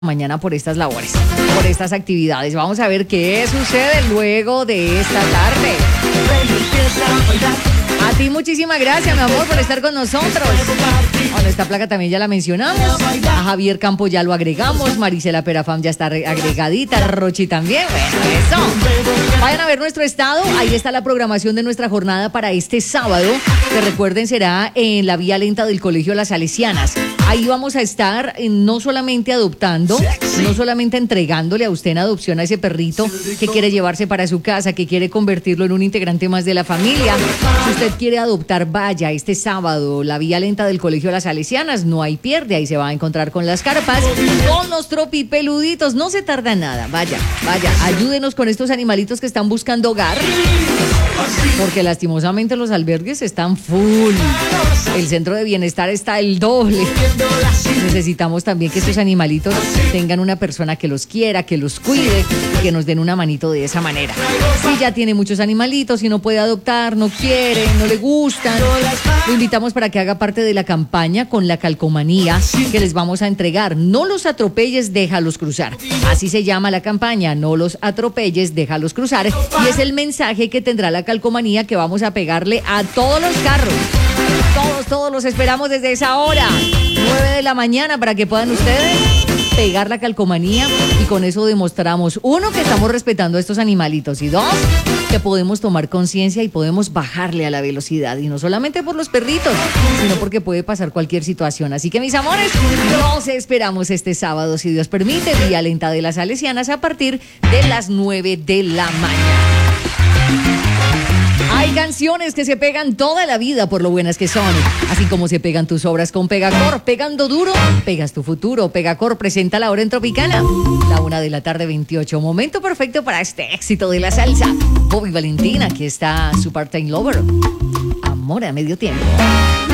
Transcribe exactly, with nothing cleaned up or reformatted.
mañana por estas labores, por estas actividades. Vamos a ver qué sucede luego de esta tarde. A ti muchísimas gracias, mi amor, por estar con nosotros. Bueno, esta placa también ya la mencionamos. A Javier Campo ya lo agregamos. Marisela Perafam ya está agregadita. Rochi también. Bueno, eso. Vayan a ver nuestro estado. Ahí está la programación de nuestra jornada para este sábado, que recuerden será en la vía lenta del Colegio Las Salesianas. Ahí vamos a estar eh, no solamente adoptando, no solamente entregándole a usted en adopción a ese perrito que quiere llevarse para su casa, que quiere convertirlo en un integrante más de la familia. Si usted quiere adoptar, vaya este sábado, la vía lenta del Colegio Las Salesianas, no hay pierde, ahí se va a encontrar con las carpas, con los tropipeluditos, no se tarda nada, vaya, vaya, ayúdenos con estos animalitos que están buscando hogar, porque lastimosamente los albergues están full, el centro de bienestar está el doble. Necesitamos también que estos animalitos tengan una persona que los quiera, que los cuide y que nos den una manito de esa manera. Si ya tiene muchos animalitos y no puede adoptar, no quiere, no le gustan, lo invitamos para que haga parte de la campaña con la calcomanía que les vamos a entregar. No los atropelles, déjalos cruzar. Así se llama la campaña, no los atropelles, déjalos cruzar. Y es el mensaje que tendrá la calcomanía que vamos a pegarle a todos los carros. Todos, todos los esperamos desde esa hora, nueve de la mañana, para que puedan ustedes pegar la calcomanía y con eso demostramos, uno, que estamos respetando a estos animalitos y dos, que podemos tomar conciencia y podemos bajarle a la velocidad y no solamente por los perritos, sino porque puede pasar cualquier situación. Así que, mis amores, los esperamos este sábado, si Dios permite, vía lenta de las Salesianas a partir de las nueve de la mañana. Hay canciones que se pegan toda la vida por lo buenas que son, así como se pegan tus obras con Pegacor. Pegando duro, pegas tu futuro. Pegacor presenta la hora en Tropicana, la una de la tarde, veintiocho. Momento perfecto para este éxito de la salsa. Bobby Valentina, aquí está su part-time lover. Amor a medio tiempo.